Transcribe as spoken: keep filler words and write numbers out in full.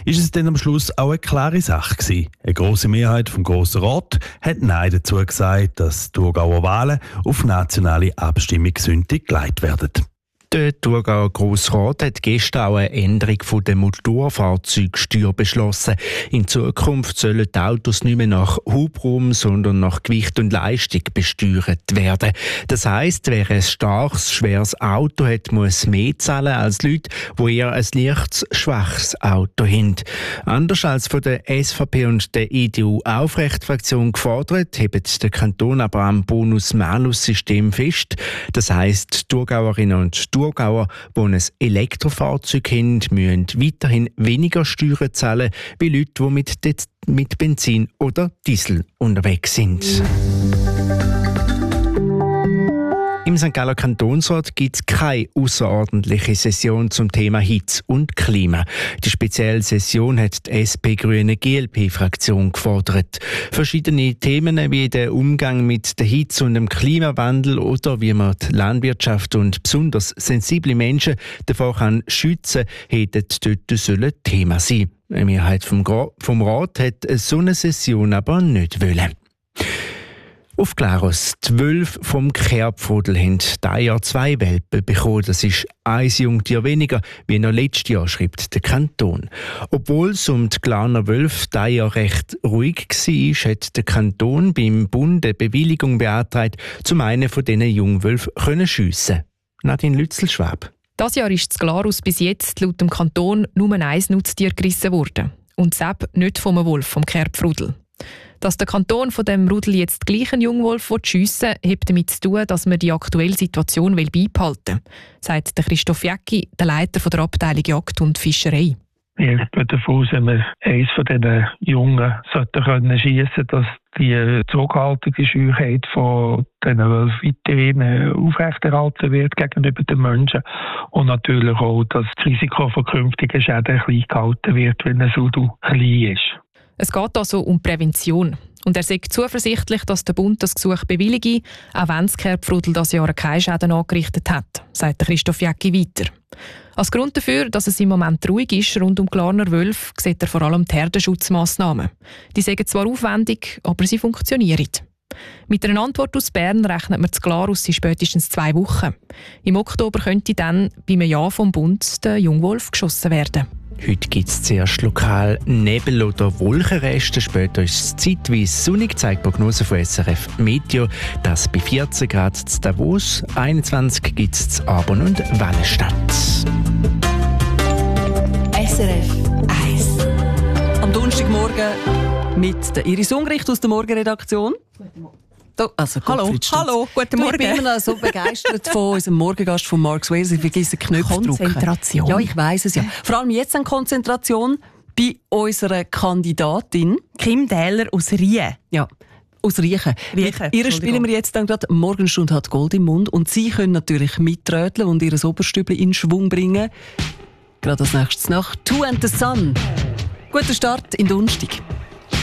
ist es dann am Schluss auch eine klare Sache gewesen. Eine grosse Mehrheit vom Grossen Rat hat Nein dazu gesagt, dass die Thurgauer Wahlen auf nationale Abstimmungssünde geleitet werden. Der Thurgauer Grossrat hat gestern auch eine Änderung der Motorfahrzeugsteuer beschlossen. In Zukunft sollen die Autos nicht mehr nach Hubraum, sondern nach Gewicht und Leistung besteuert werden. Das heisst, wer ein starkes, schweres Auto hat, muss mehr zahlen als Leute, die eher ein leichtes, schwaches Auto haben. Anders als von der S V P und der E D U-Aufrecht-Fraktion gefordert, hebt der Kanton aber am Bonus-Malus-System fest. Das heisst, Thurgauerinnen und Thurgauer, die ein Elektrofahrzeug haben, müssen weiterhin weniger Steuern zahlen, wie Leute, die mit, mit Benzin oder Diesel unterwegs sind. Im Sankt Galler Kantonsrat gibt es keine außerordentliche Session zum Thema Hitze und Klima. Die spezielle Session hat die S P-Grüne-G L P-Fraktion gefordert. Verschiedene Themen wie der Umgang mit der Hitze und dem Klimawandel oder wie man die Landwirtschaft und besonders sensible Menschen davor kann schützen kann, hätten dort sollen Thema sein. Eine Mehrheit vom, vom Rat hat so eine Session aber nicht wollen. Auf Glarus, die Wölfe vom Kerbfrudel haben dieses Jahr zwei Welpen bekommen. Das ist ein Jungtier weniger, wie noch letztes Jahr, schreibt der Kanton. Obwohl es um die Glarner Wölfe dieses Jahr recht ruhig war, hat der Kanton beim Bund eine Bewilligung beantragt, um einen von diesen Jungwölfen schiessen können. Nadine Lützel-Schwab. Das Jahr ist in Glarus bis jetzt laut dem Kanton nur ein Nutztier gerissen worden. Und selbst nicht vom Wolf vom Kerbfrudel. Dass der Kanton von dem Rudel jetzt gleich einen Jungwolf schiessen will, hat damit zu tun, dass man die aktuelle Situation beibehalten will, sagt der Christoph Jäcki, der Leiter der Abteilung Jagd und Fischerei. Ich gehe davon aus, wenn wir eines von diesen Jungen sollten können schiessen, dass die Zurückhaltungsscheuheit von diesen Wölfen weiterhin aufrechterhalten wird gegenüber den Menschen und natürlich auch, dass das Risiko von künftigen Schäden klein gehalten wird, wenn ein Rudel klein ist. Es geht also um Prävention. Und er sagt zuversichtlich, dass der Bund das Gesuch bewillige, auch wenn das Kerbfrudel das Jahr keine Schäden angerichtet hat, sagt Christoph Jäcki weiter. Als Grund dafür, dass es im Moment ruhig ist rund um Glarner Wölfe, sieht er vor allem die Herdenschutzmassnahmen. Die sind zwar aufwendig, aber sie funktionieren. Mit einer Antwort aus Bern rechnet man das Glarus in spätestens zwei Wochen. Im Oktober könnte dann beim Ja vom Bund der Jungwolf geschossen werden. Heute gibt es zuerst lokal Nebel- oder Wolkenreste. Später ist es zeitweise sonnig, zeigt die Prognose von S R F Meteo. Das bei vierzehn Grad zu Davos, einundzwanzig gibt es zu Arbon und Wallenstadt. S R F eins. Am Donnerstagmorgen mit der Iris Ungericht aus der Morgenredaktion. Guten Morgen. Also, hallo, hallo, guten Morgen. Du, ich bin immer noch so begeistert von unserem Morgengast von Mark Swayze. Ich vergesse den Knopf drücken. Konzentration. Ja, ich weiss es ja. Vor allem jetzt an Konzentration bei unserer Kandidatin. Kim Dähler aus Rien. Ja, aus Riechen. Riechen. Mit ihr spielen wir jetzt dann gerade «Morgenstunde hat Gold im Mund» und Sie können natürlich mitröteln und Ihr Oberstübli in Schwung bringen. Gerade als nächstes nach «Two and the Sun». Guter Start in Donnerstag.